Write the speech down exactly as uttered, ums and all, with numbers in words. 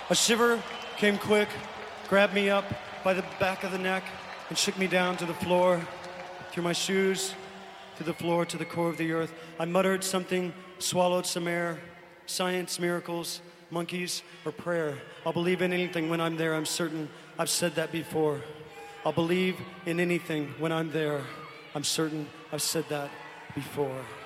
A shiver came quick, grabbed me up by the back of the neck, and shook me down to the floor, through my shoes, to the floor, to the core of the earth. I muttered something, swallowed some air, science, miracles, monkeys, or prayer. I'll believe in anything when I'm there, I'm certain. I've said that before. I'll believe in anything when I'm there. I'm certain I've said that before.